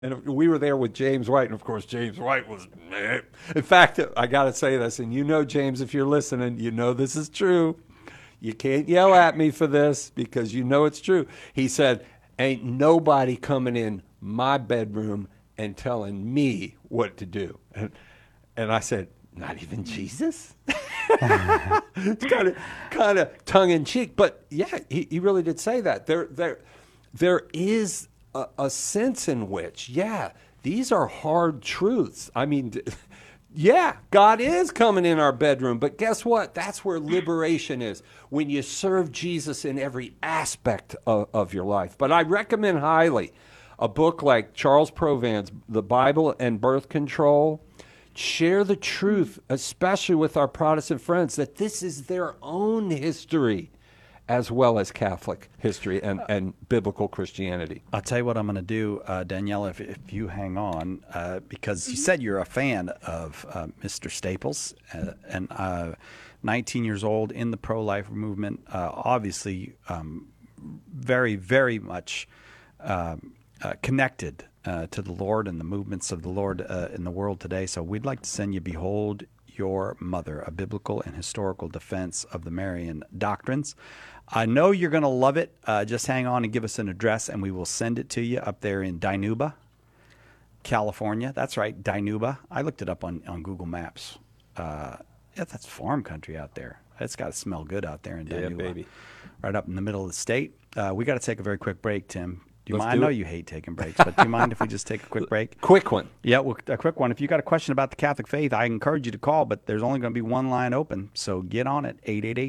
And we were there with James White, and of course, James White was meh. In fact, I got to say this, and you know, James, if you're listening, you know this is true. You can't yell at me for this because you know it's true. He said, ain't nobody coming in my bedroom and telling me what to do. And I said, not even Jesus? It's kind of tongue in cheek, but yeah, he really did say that. There is a sense in which, yeah, these are hard truths. I mean, yeah, God is coming in our bedroom, but guess what? That's where liberation is, when you serve Jesus in every aspect of your life. But I recommend highly a book like Charles Provan's The Bible and Birth Control. Share the truth, especially with our Protestant friends, that this is their own history as well as Catholic history and biblical Christianity. I'll tell you what I'm going to do, Daniela, if you hang on, because you said you're a fan of Mr. Staples, and 19 years old in the pro-life movement, obviously very, very much connected to the Lord and the movements of the Lord in the world today. So we'd like to send you Behold Your Mother, a biblical and historical defense of the Marian doctrines. I know you're going to love it. Just hang on and give us an address, and we will send it to you up there in Dinuba, California. That's right, Dinuba. I looked it up on Google Maps. Yeah, that's farm country out there. It's got to smell good out there in Dinuba. Yeah, baby. Right up in the middle of the state. We got to take a very quick break, Tim. Do you Let's mind? do I know it. you hate taking breaks, but do you mind if we just take a quick break? Quick one. Yeah, well, a quick one. If you got a question about the Catholic faith, I encourage you to call, but there's only going to be one line open, so get on it,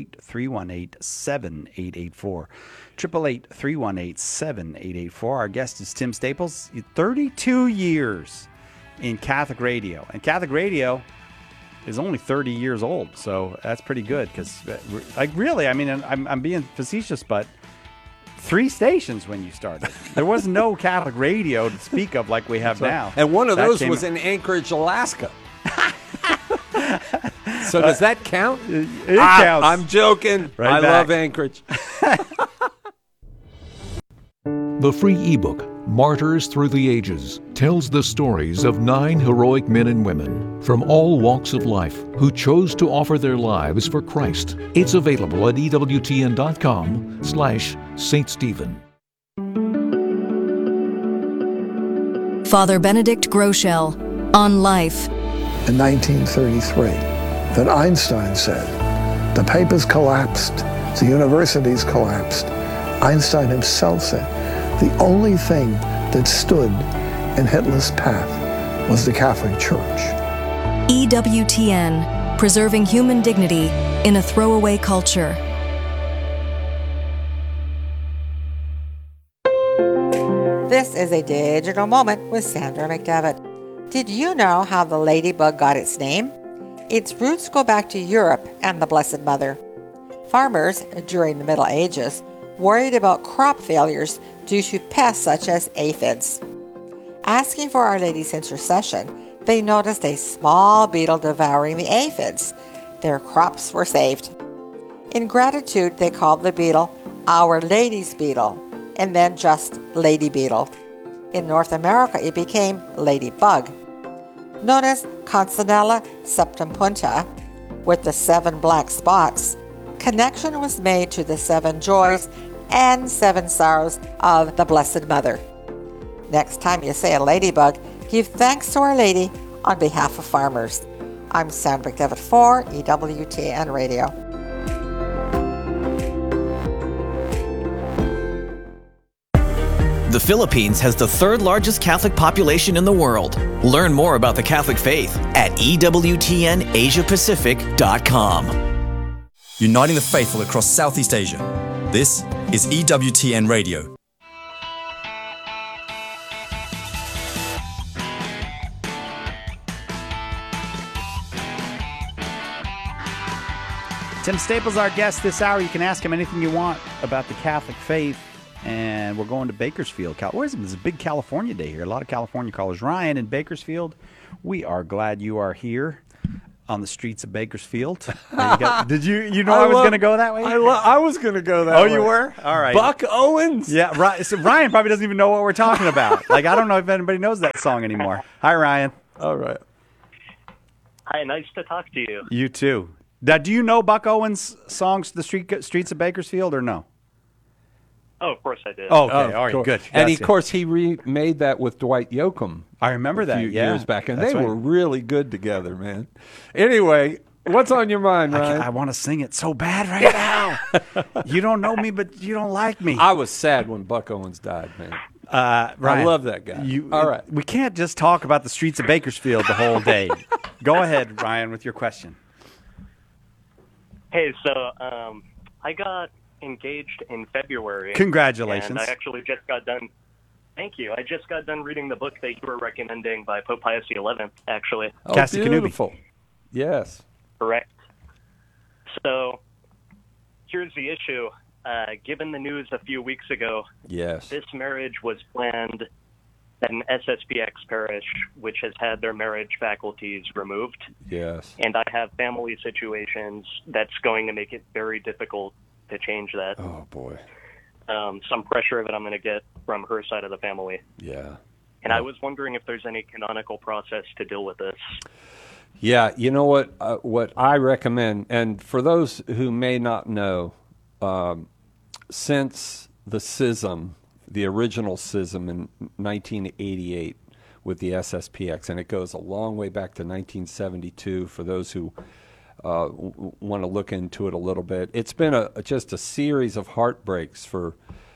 888-318-7884, 888-318-7884. Our guest is Tim Staples, 32 years in Catholic radio, and Catholic radio is only 30 years old, so that's pretty good, because, like, really, I mean, I'm being facetious, but 3 stations when you started. There was no Catholic radio to speak of like we have now. And one of That those came- was in Anchorage, Alaska. So does that count? It counts. I'm joking. Right I back. love Anchorage. The free ebook, Martyrs Through the Ages, tells the stories of 9 heroic men and women from all walks of life who chose to offer their lives for Christ. It's available at EWTN.com/St. Stephen. Father Benedict Groeschel on life. In 1933, that Einstein said, the papers collapsed, the universities collapsed. Einstein himself said, the only thing that stood in Hitler's path was the Catholic Church. EWTN, preserving human dignity in a throwaway culture. This is a digital moment with Sandra McDevitt. Did you know how the ladybug got its name? Its roots go back to Europe and the Blessed Mother. Farmers, during the Middle Ages, worried about crop failures due to pests such as aphids. Asking for Our Lady's intercession, they noticed a small beetle devouring the aphids. Their crops were saved. In gratitude, they called the beetle Our Lady's beetle, and then just lady beetle. In North America, it became ladybug. Known as Consinella septempunta, with the 7 black spots, connection was made to the 7 joys and 7 sorrows of the Blessed Mother. Next time you say a ladybug, give thanks to Our Lady on behalf of farmers. I'm Sandra McDevitt for EWTN Radio. The Philippines has the 3rd largest Catholic population in the world. Learn more about the Catholic faith at EWTNAsiaPacific.com. Uniting the faithful across Southeast Asia. This is EWTN Radio. Tim Staples, our guest this hour. You can ask him anything you want about the Catholic faith. And we're going to Bakersfield. Where's it? It's a big California day here. A lot of California callers. Ryan in Bakersfield, we are glad you are here. on the streets of Bakersfield. Did you know I was going to go that way? I was going to go that way. Oh, you were? All right. Buck Owens? Yeah, right. So Ryan probably doesn't even know what we're talking about. Like, I don't know if anybody knows that song anymore. Hi, Ryan. All right. Hi, nice to talk to you. You too. Now, do you know Buck Owens' songs, The Streets of Bakersfield, or no? Oh, of course I did. Oh, okay. All right, cool. good. And Gotcha. of course, he remade that with Dwight Yoakam. I remember that, a few yeah. years back, and That's they right. were really good together, man. Anyway, what's on your mind, Ryan? I want to sing it so bad right now. You don't know me, but you don't like me. I was sad when Buck Owens died, man. Ryan, I love that guy. All right. We can't just talk about the streets of Bakersfield the whole day. Go ahead, Ryan, with your question. Hey, so I got engaged in February. Congratulations. And I actually just got done. Thank you. I just got done reading the book that you were recommending by Pope Pius XI, actually. Oh, Cassie Canubi. beautiful. Yes. Correct. So here's the issue. Given the news a few weeks ago, Yes. this marriage was planned at an SSPX parish, which has had their marriage faculties removed. Yes. And I have family situations that's going to make it very difficult to change that. Oh, boy. Some pressure that I'm going to get from her side of the family. Yeah. And I was wondering if there's any canonical process to deal with this. Yeah, you know what I recommend, and for those who may not know, since the schism, the original schism in 1988 with the SSPX, and it goes a long way back to 1972 for those who want to look into it a little bit. It's been just a series of heartbreaks for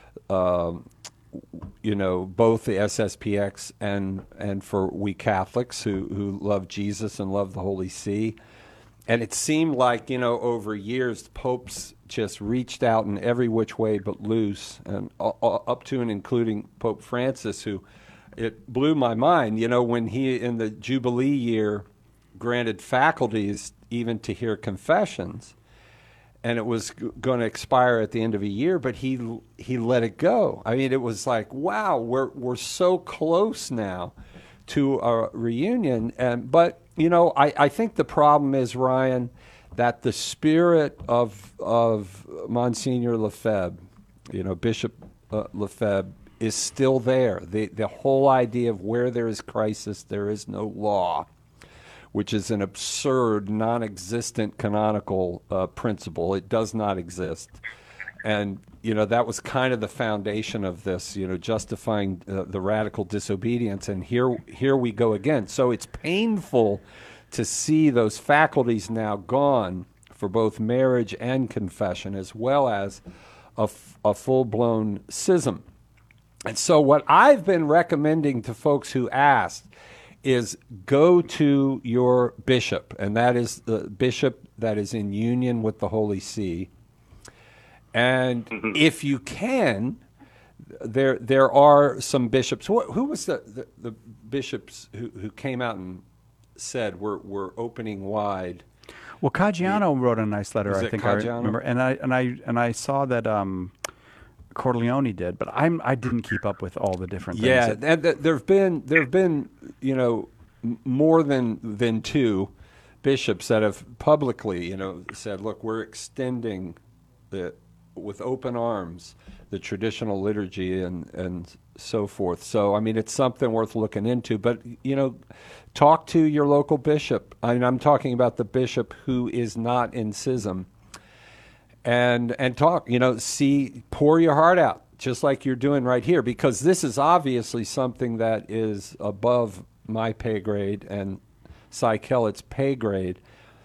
both the SSPX and for we Catholics who love Jesus and love the Holy See. And it seemed like, over years, the popes just reached out in every which way but loose, and up to and including Pope Francis, who it blew my mind, when he, in the Jubilee year, granted faculties even to hear confessions. And it was going to expire at the end of a year, but he let it go. I mean, it was like, wow, we're so close now to a reunion. But I think the problem is, Ryan, that the spirit of Monsignor Lefebvre, Bishop Lefebvre, is still there. The whole idea of where there is crisis, there is no law, which is an absurd, non-existent canonical principle. It does not exist. And, that was kind of the foundation of this, justifying the radical disobedience. And here we go again. So it's painful to see those faculties now gone for both marriage and confession, as well as a full-blown schism. And so what I've been recommending to folks who asked is go to your bishop, and that is the bishop that is in union with the Holy See. And if you can, there are some bishops. Who was the bishops who came out and said we're opening wide? Well, Caggiano wrote a nice letter. I think Caggiano? I remember, and I saw that Corleone did, but I didn't keep up with all the different things. Yeah, and there've been more than two bishops that have publicly said, look, we're extending with open arms the traditional liturgy and so forth. So I mean, it's something worth looking into. But talk to your local bishop. I mean, I'm talking about the bishop who is not in schism. And talk, pour your heart out, just like you're doing right here, because this is obviously something that is above my pay grade and Cy Kellett's pay grade.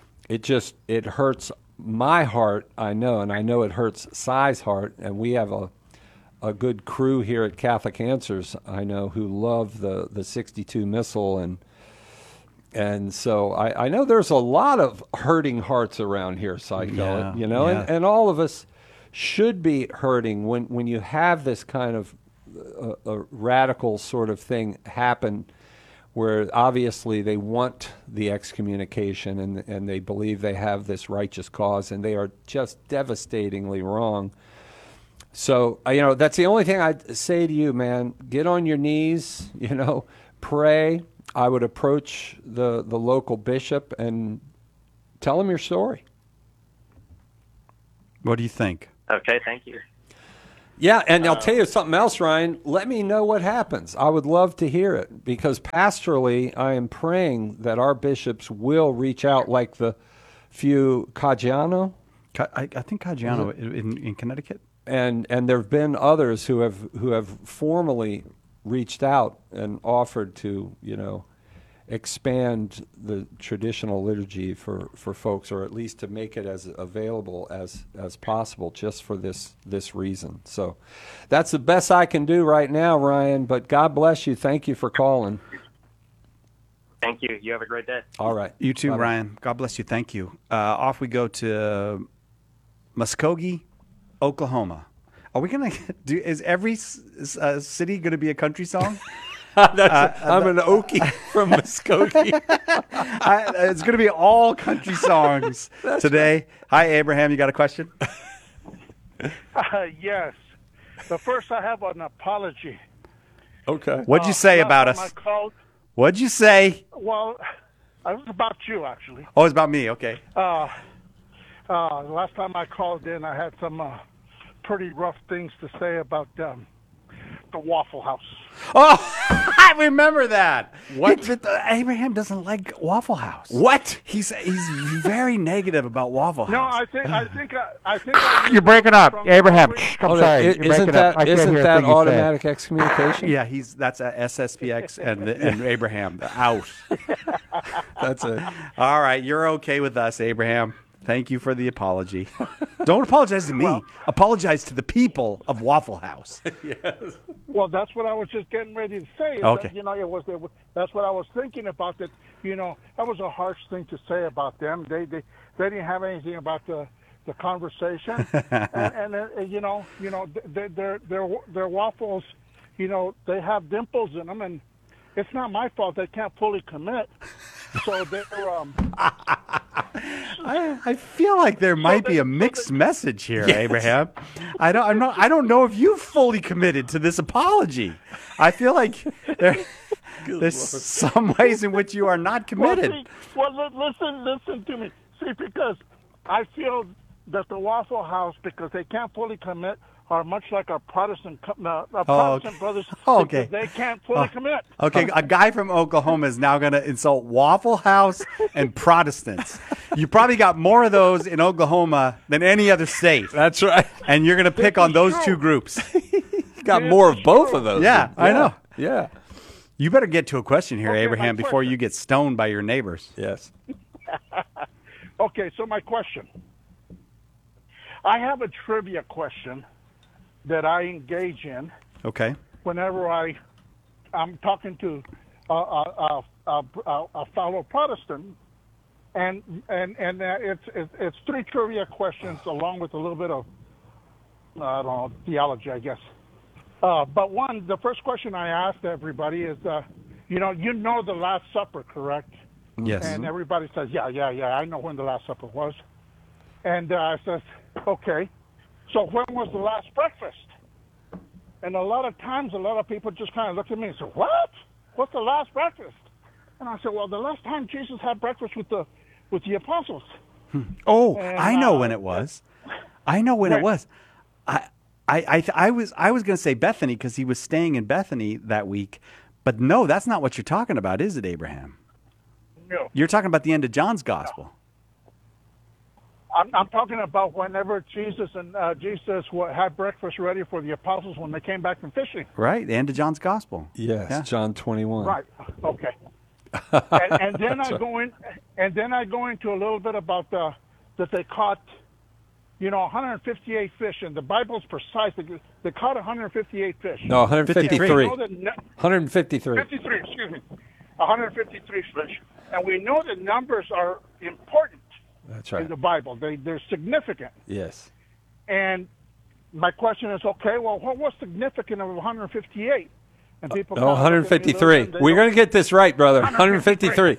It hurts my heart, I know, and I know it hurts Cy's heart, and we have a good crew here at Catholic Answers, I know, who love the 62 Missal, and so I know there's a lot of hurting hearts around here, Cy Kellett, and all of us should be hurting when you have this kind of a radical sort of thing happen, where obviously they want the excommunication and they believe they have this righteous cause, and they are just devastatingly wrong. So, that's the only thing I'd say to you, man. Get on your knees, pray. I would approach the local bishop and tell them your story. What do you think? Okay, thank you. Yeah, and I'll tell you something else, Ryan. Let me know what happens. I would love to hear it because pastorally, I am praying that our bishops will reach out like the few Caggiano. I think Caggiano in Connecticut. And there have been others who have formally reached out and offered to, expand the traditional liturgy for folks, or at least to make it as available as possible, just for this reason. So that's the best I can do right now, Ryan, but God bless you. Thank you for calling. Thank you. You have a great day. All right. You too, Bye-bye. Ryan. God bless you. Thank you. Off we go to Muskogee, Oklahoma. Are we going to do, is every city going to be a country song? I'm an Okie from Muskogee. It's going to be all country songs today. Right. Hi, Abraham. You got a question? Yes. But first, I have an apology. Okay. What'd you say about us? What'd you say? Well, it was about you, actually. Oh, it's about me. Okay. Last time I called in, I had some pretty rough things to say about the Waffle House. Oh, I remember that. What? Abraham doesn't like Waffle House. What? He's very negative about Waffle House. No, I think you're breaking up, Abraham. I'm sorry. Isn't that automatic excommunication? Yeah, that's a SSPX and Abraham out. That's it. All right, you're okay with us, Abraham. Thank you for the apology. Don't apologize to me. Well, apologize to the people of Waffle House. Yes. Well, that's what I was just getting ready to say. Okay. That, that's what I was thinking about. That that was a harsh thing to say about them. They didn't have anything about the conversation, and their waffles, they have dimples in them, and it's not my fault they can't fully commit. So they're I feel like there might be a mixed message here, yes. Abraham. I don't know if you fully committed to this apology. I feel like there's some ways in which you are not committed. Listen to me. See, because I feel that the Waffle House, because they can't fully commit, are much like our Protestant brothers. Oh, okay. They can't fully commit. Okay, a guy from Oklahoma is now going to insult Waffle House and Protestants. You probably got more of those in Oklahoma than any other state. That's right. And you're going to pick on those two groups. You got more of both of those. Yeah, I know. Yeah. You better get to a question here, Abraham, before you get stoned by your neighbors. Yes. Okay, so my question. I have a trivia question that I engage in. Okay. Whenever I'm talking to a fellow Protestant, and it's three trivia questions along with a little bit of theology, I guess. But the first question I asked everybody is, you know the Last Supper, correct? Yes. And everybody says, yeah, I know when the Last Supper was. And I says, okay, so when was the last breakfast? And a lot of times, a lot of people just kind of look at me and say, what? What's the last breakfast? And I said, well, the last time Jesus had breakfast with the apostles. Oh, and, I know when it was. I know when it was. I was going to say Bethany because he was staying in Bethany that week. But no, that's not what you're talking about, is it, Abraham? No. You're talking about the end of John's Gospel. I'm talking about whenever Jesus had breakfast ready for the apostles when they came back from fishing. Right, the end of John's Gospel. Yes, yeah. John 21. Right. Okay. and then I go into a little bit about that they caught, 158 fish, and the Bible's precise. They caught 158 fish. No, 153. 153. 53. Excuse me. 153 fish, and we know that numbers are important. That's right. In the Bible. They're significant. Yes. And my question is, okay, well, what's significant of 158? And people 153. We're going to get this right, brother. 153.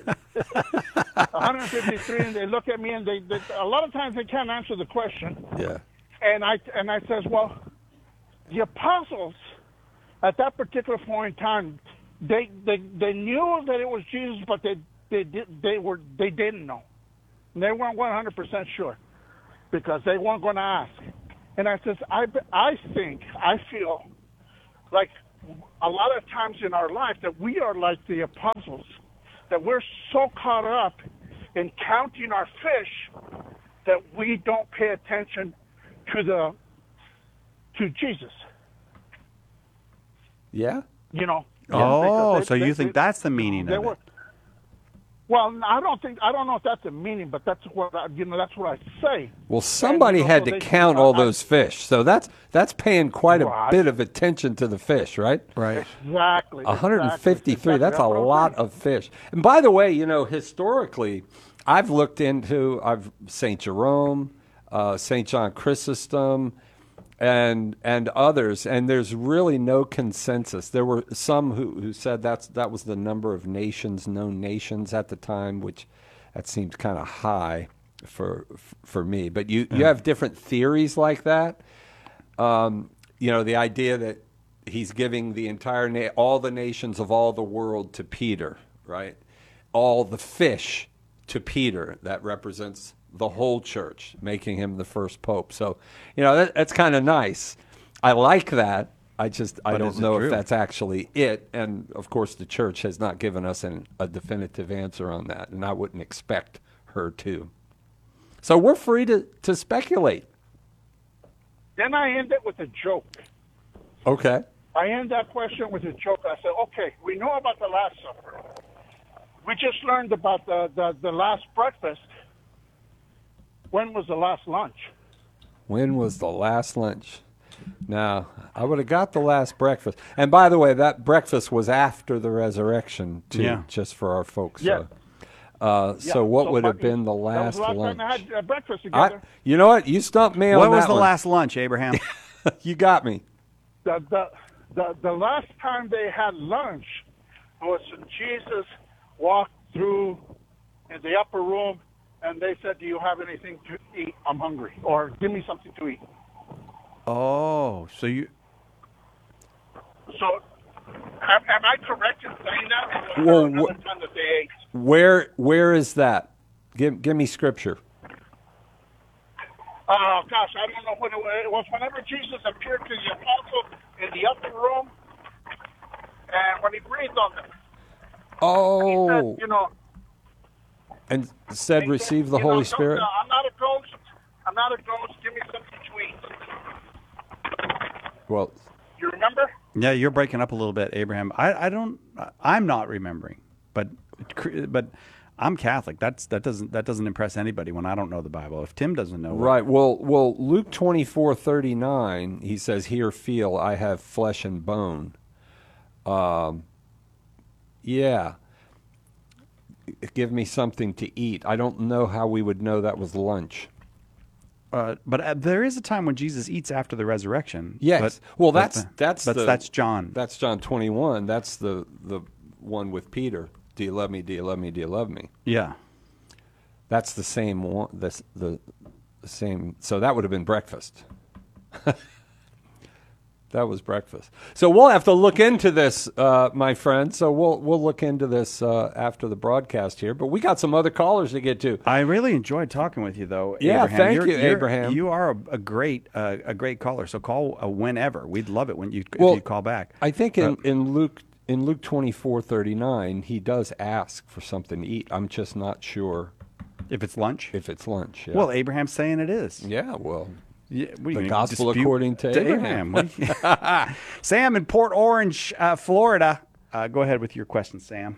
153, and they look at me, and they a lot of times they can't answer the question. Yeah. And I says, well, the apostles at that particular point in time, they knew that it was Jesus, but they didn't know. And they weren't 100% sure because they weren't going to ask. And I says, I feel like a lot of times in our life that we are like the apostles, that we're so caught up in counting our fish that we don't pay attention to Jesus. Yeah? You know. Oh, They- so you they- think that's the meaning they of were, it? Well, I don't know if that's the meaning, but that's what that's what I say. Well, somebody And, you know, had so to they- count all those fish. So that's paying quite a Right. bit of attention to the fish, right? Right. Exactly. 153. Exactly. That's a what I'm lot saying. of fish. And by the way, historically, I've looked into St. Jerome, St. John Chrysostom, and others, and there's really no consensus. There were some who said that was the number of known nations at the time, which that seems kind of high for me. But you have different theories like that. The idea that he's giving the entire all the nations of all the world to Peter, right? All the fish to Peter. That represents the whole church, making him the first pope. So, that's kind of nice. I like that. I don't know if that's actually it. And of course, the church has not given us a definitive answer on that, and I wouldn't expect her to. So we're free to speculate. Then I end it with a joke. Okay. I end that question with a joke. I said, okay, we know about the Last Supper. We just learned about the last breakfast. When was the last lunch? When was the last lunch? Now, I would have got the last breakfast. And by the way, that breakfast was after the resurrection, too, just for our folks. Yeah. So what would have been the last that was the last lunch? time I had breakfast together. You know what? You stumped me on that What was the one. last lunch, Abraham? You got me. The last time they had lunch was when Jesus walked through in the upper room, and they said, "Do you have anything to eat? I'm hungry," or "Give me something to eat." Oh, so you... So, am I correct in saying that? Or Well, another time that they ate? Where is that? Give me scripture. Oh, gosh, I don't know when it was. Whenever Jesus appeared to the apostles in the upper room, and when he breathed on them, Oh. he said, And said, receive the you Holy know, Spirit? I'm not a ghost. I'm not a ghost. Give me something to eat. Well, You remember? Yeah, you're breaking up a little bit, Abraham. I'm not remembering, but I'm Catholic. That doesn't impress anybody when I don't know the Bible. If Tim doesn't know, right. Well, Luke 24:39, he says, "Hear, feel, I have flesh and bone." Yeah. Give me something to eat. I don't know how we would know that was lunch. But there is a time when Jesus eats after the resurrection. Yes. That's John. That's John 21. That's the one with Peter. Do you love me? Do you love me? Do you love me? Yeah. That's the same one. The same. So that would have been breakfast. That was breakfast. So we'll have to look into this, my friend. So we'll look into this after the broadcast here. But we got some other callers to get to. I really enjoyed talking with you, though. Yeah, Abraham. thank you, Abraham. You are a great caller. So call whenever. We'd love it if you call back. I think in Luke 24:39, he does ask for something to eat. I'm just not sure if it's lunch. Yeah. Well, Abraham's saying it is. Yeah. Well. Yeah, the gospel according to Abraham. Sam in Port Orange, Florida. Go ahead with your question, Sam.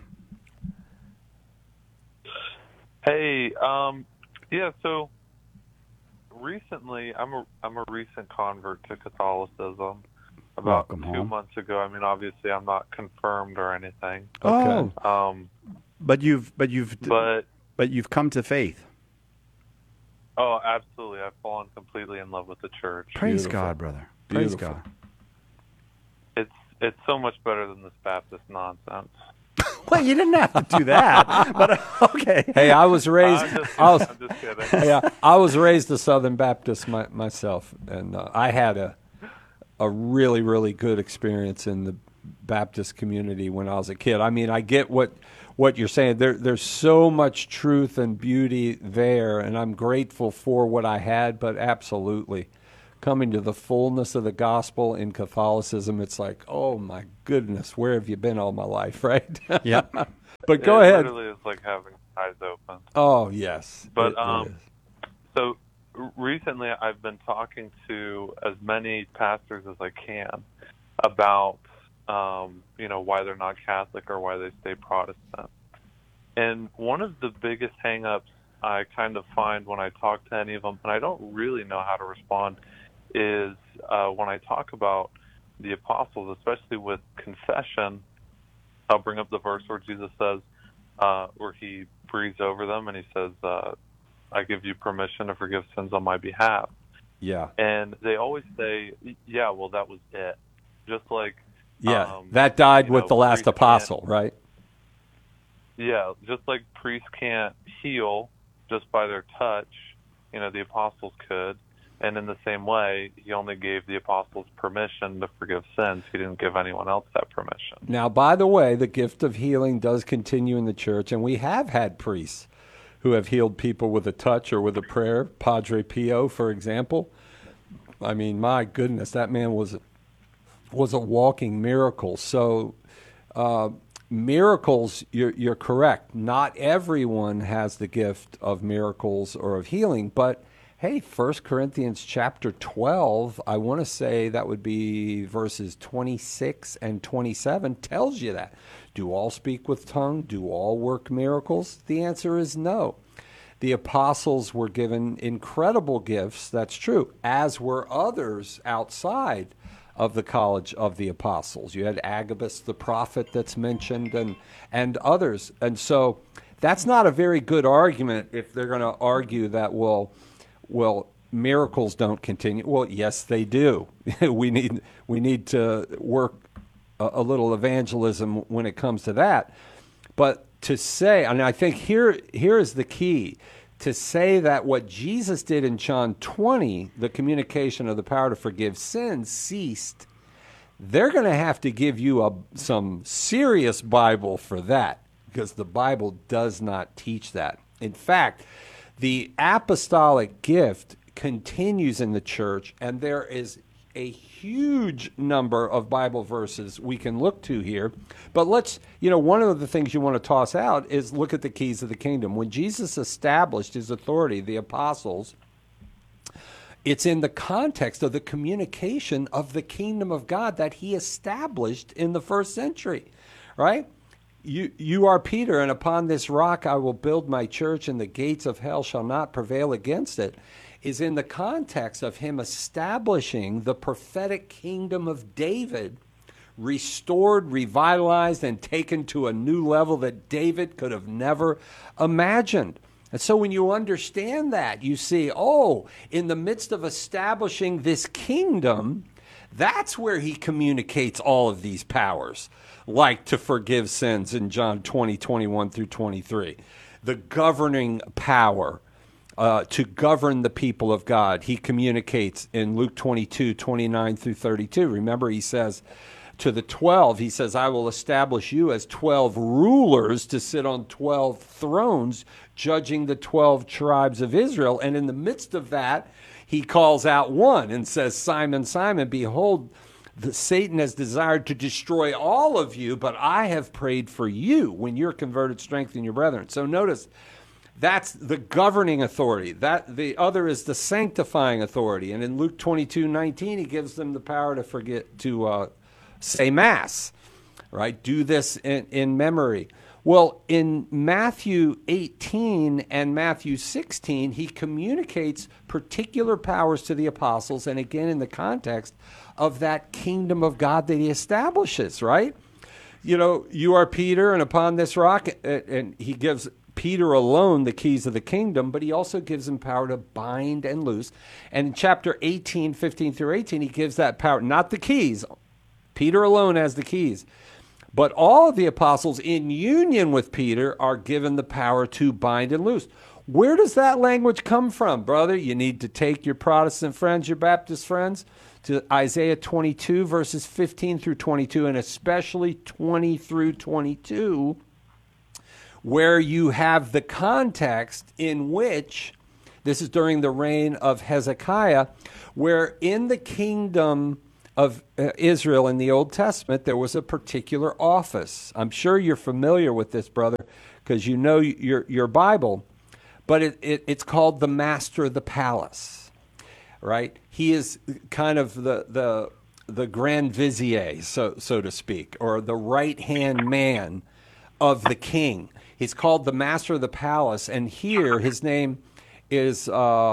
Hey, yeah. So recently, I'm a recent convert to Catholicism. About Welcome 2 home. months ago. I mean, obviously, I'm not confirmed or anything. Okay. But you've come to faith. Oh, absolutely. I've fallen completely in love with the church. Praise God, brother. Praise Beautiful. God. It's so much better than this Baptist nonsense. Well, you didn't have to do that, but okay. Hey, I was raised. I'm just kidding. Yeah, I was raised a Southern Baptist myself, and I had a really, really good experience in the Baptist community when I was a kid. I mean, I get what you're saying. There's so much truth and beauty there, and I'm grateful for what I had, but absolutely. Coming to the fullness of the gospel in Catholicism, it's like, oh my goodness, where have you been all my life, right? Yeah. But go ahead. It literally is like having eyes open. Oh, yes. But it is. so recently I've been talking to as many pastors as I can about, why they're not Catholic or why they stay Protestant. And one of the biggest hang-ups I kind of find when I talk to any of them, and I don't really know how to respond, is when I talk about the apostles, especially with confession. I'll bring up the verse where Jesus says, where he breathes over them and he says, I give you permission to forgive sins on my behalf. Yeah. And they always say, yeah, well, that was it. Just like... Yeah, that died with the last apostle, right? Yeah, just like priests can't heal just by their touch, the apostles could. And in the same way, he only gave the apostles permission to forgive sins. He didn't give anyone else that permission. Now, by the way, the gift of healing does continue in the church, and we have had priests who have healed people with a touch or with a prayer. Padre Pio, for example. I mean, my goodness, that man was a walking miracle. So miracles, you're correct. Not everyone has the gift of miracles or of healing, but hey, 1 Corinthians chapter 12, I want to say that would be verses 26 and 27, tells you that. Do all speak with tongue? Do all work miracles? The answer is no. The apostles were given incredible gifts, that's true, as were others outside of the college of the apostles. You had Agabus the prophet that's mentioned and others. And so that's not a very good argument if they're going to argue that, well, miracles don't continue. Well, yes, they do. we need to work a little evangelism when it comes to that. But to say, and I think here is the key, to say that what Jesus did in John 20, the communication of the power to forgive sins, ceased, they're going to have to give you some serious Bible for that, because the Bible does not teach that. In fact, the apostolic gift continues in the church, and there is a huge number of Bible verses we can look to here. But let's, one of the things you want to toss out is look at the keys of the kingdom. When Jesus established his authority, the apostles, it's in the context of the communication of the kingdom of God that he established in the first century, right? You are Peter, and upon this rock I will build my church, and the gates of hell shall not prevail against it, is in the context of him establishing the prophetic kingdom of David, restored, revitalized, and taken to a new level that David could have never imagined. And so when you understand that, you see, in the midst of establishing this kingdom, that's where he communicates all of these powers, like to forgive sins in John 20, 21 through 23. The governing power to govern the people of God. He communicates in Luke 22, 29 through 32. Remember, he says to the 12, he says, I will establish you as 12 rulers to sit on 12 thrones, judging the 12 tribes of Israel. And in the midst of that, he calls out one and says, Simon, Simon, behold, Satan has desired to destroy all of you, but I have prayed for you. When you're converted, strengthen your brethren. So notice, that's the governing authority. That the other is the sanctifying authority. And in Luke 22:19, he gives them the power to say Mass, right? Do this in memory. Well, in Matthew 18 and Matthew 16, he communicates particular powers to the apostles, and again in the context of that kingdom of God that he establishes, right? You are Peter, and upon this rock, and he gives Peter alone the keys of the kingdom, but he also gives him power to bind and loose. And in chapter 18, 15 through 18, he gives that power, not the keys. Peter alone has the keys. But all of the apostles in union with Peter are given the power to bind and loose. Where does that language come from, brother? You need to take your Protestant friends, your Baptist friends, to Isaiah 22, verses 15 through 22, and especially 20 through 22, where you have the context in which, this is during the reign of Hezekiah, where in the kingdom of Israel in the Old Testament, there was a particular office. I'm sure you're familiar with this, brother, because you know your Bible, but it's called the master of the palace, right? He is kind of the grand vizier, so to speak, or the right-hand man of the king. He's called the master of the palace, and here his name is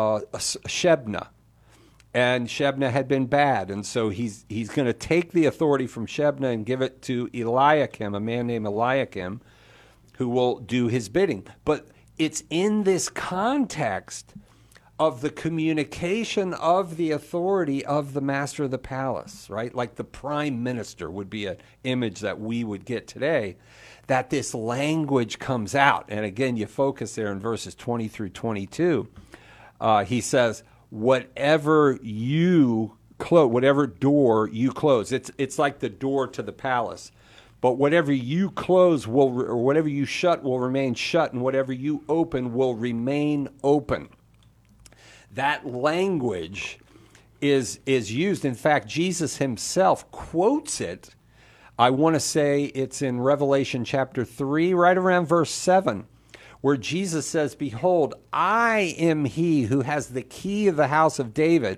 Shebna. And Shebna had been bad, and so he's going to take the authority from Shebna and give it to Eliakim, a man named Eliakim, who will do his bidding. But it's in this context of the communication of the authority of the master of the palace, right? Like the prime minister would be an image that we would get today, that this language comes out. And again, you focus there in verses 20 through 22. He says, whatever you close, whatever door you close, it's like the door to the palace. But whatever you close or whatever you shut will remain shut, and whatever you open will remain open. That language is used. In fact, Jesus himself quotes it. I want to say it's in Revelation chapter 3, right around verse 7, where Jesus says, behold, I am he who has the key of the house of David.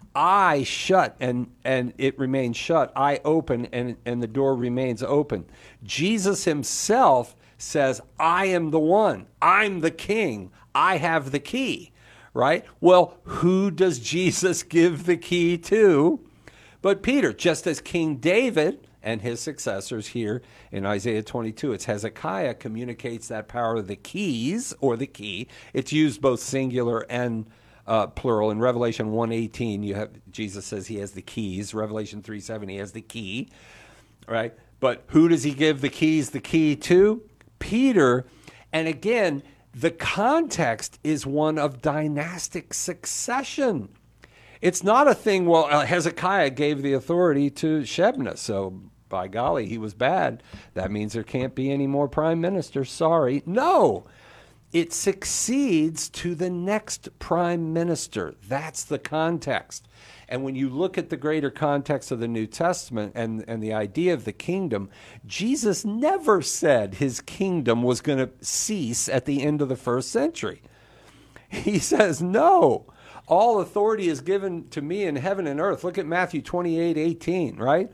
I shut and it remains shut. I open and the door remains open. Jesus himself says, I am the one. I'm the king. I have the key, right? Well, who does Jesus give the key to? But Peter, just as King David and his successors here in Isaiah 22. It's Hezekiah communicates that power of the keys, or the key. It's used both singular and plural. In Revelation 1:18, you have Jesus says he has the keys. Revelation 3:7, he has the key, right? But who does he give the key to? Peter. And again, the context is one of dynastic succession. It's not a thing, well, Hezekiah gave the authority to Shebna, so by golly, he was bad. That means there can't be any more prime ministers. Sorry. No. It succeeds to the next prime minister. That's the context. And when you look at the greater context of the New Testament and the idea of the kingdom, Jesus never said his kingdom was going to cease at the end of the first century. He says, no. All authority is given to me in heaven and earth. Look at Matthew 28:18, right?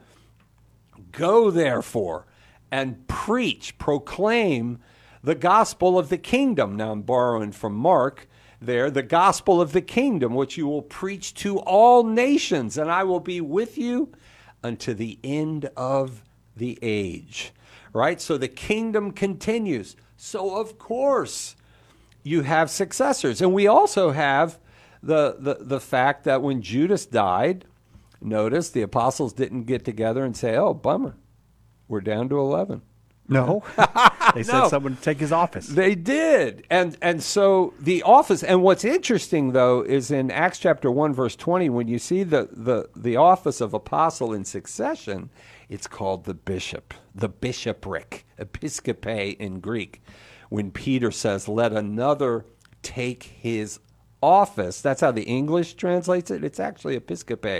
Go, therefore, and preach, proclaim the gospel of the kingdom. Now I'm borrowing from Mark there. The gospel of the kingdom, which you will preach to all nations, and I will be with you unto the end of the age. Right? So the kingdom continues. So, of course, you have successors. And we also have the fact that when Judas died, notice the apostles didn't get together and say, oh, bummer, we're down to 11. No. They said someone would take his office. They did. And so the office, and what's interesting, though, is in Acts chapter 1, verse 20, when you see the office of apostle in succession, it's called the bishop, the bishopric, episkope in Greek. When Peter says, let another take his office, that's how the English translates it. It's actually episkope,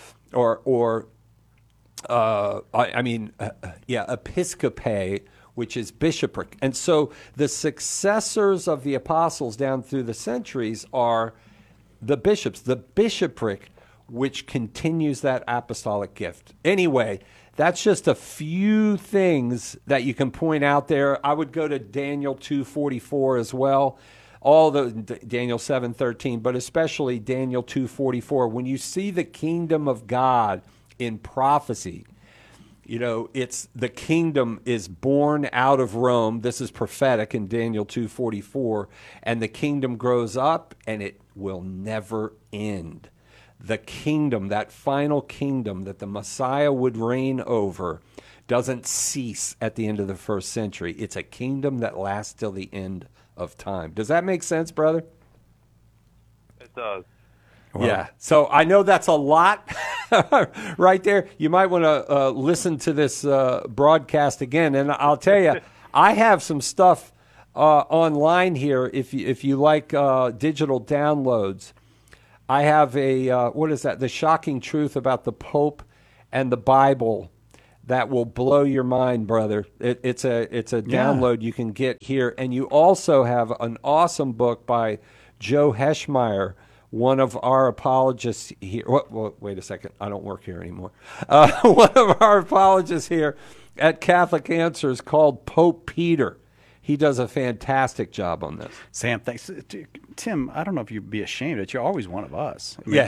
episkope, which is bishopric. And so the successors of the apostles down through the centuries are the bishops, the bishopric, which continues that apostolic gift. Anyway, that's just a few things that you can point out there. I would go to Daniel 2:44 as well. All the Daniel 7:13, but especially Daniel 2:44. When you see the kingdom of God in prophecy, you know, it's the kingdom is born out of Rome. This is prophetic in Daniel 2:44, and the kingdom grows up and it will never end. The kingdom, that final kingdom that the Messiah would reign over, doesn't cease at the end of the first century. It's a kingdom that lasts till the end of time. Does that make sense, brother? It does. Yeah. So I know that's a lot right there. You might want to listen to this broadcast again. And I'll tell you, I have some stuff online here if you like digital downloads. I have a, what is that? The Shocking Truth About the Pope and the Bible. That will blow your mind, brother. It's a download you can get here. And you also have an awesome book by Joe Heschmeyer, one of our apologists here. Wait a second. I don't work here anymore. One of our apologists here at Catholic Answers called Pope Peter. He does a fantastic job on this. Sam, thanks. Tim, I don't know if you'd be ashamed, but you're always one of us. I mean, yeah.